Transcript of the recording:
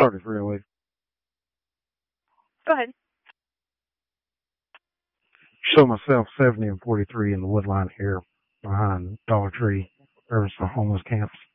Started Railway. Go ahead. Show myself 70 and 43 in the woodline here behind Dollar Tree. There's the homeless camps.